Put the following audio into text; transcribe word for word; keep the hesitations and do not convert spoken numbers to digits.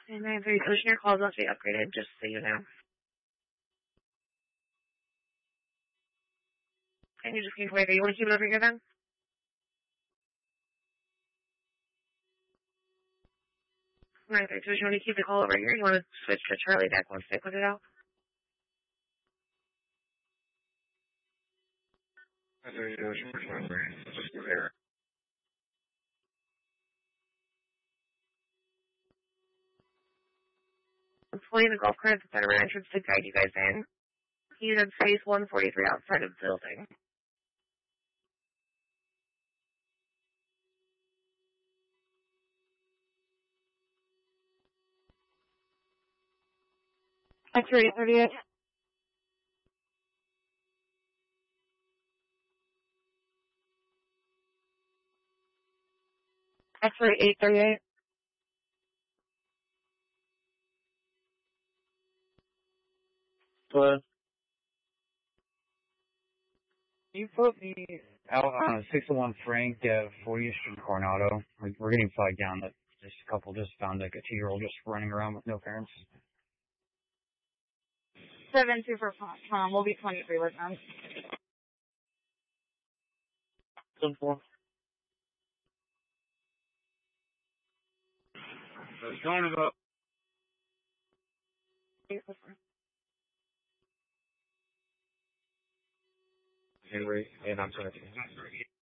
And nine three, Ocean, your call is about to be upgraded, just so you know. And you just keep waiting. You want to keep it over here then? nine three, Ocean, you want to keep the call over here? You want to switch to Charlie deck once they put it out? nine three, Ocean, just clear. I'm pulling the golf cart at the center entrance to guide you guys in. He's in space one forty-three outside of the building. X-ray eight thirty-eight. X-ray eight thirty-eight. But you put me out on a six oh one Frank at fortieth Street Coronado. We're, we're getting flagged down that this couple just found like a two-year-old just running around with no parents. seven two for Tom. We'll be twenty-three with them. ten four. Let's go it up. Henry, and I'm sorry.